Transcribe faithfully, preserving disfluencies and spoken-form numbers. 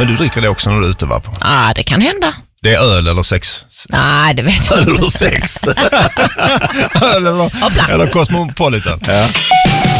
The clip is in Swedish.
Men du dricker det också när du är ute, va? Ja, ah, det kan hända. Det är öl eller sex? Nej, det vet jag inte. Öl eller sex? öl eller, eller Cosmopolitan? Ja.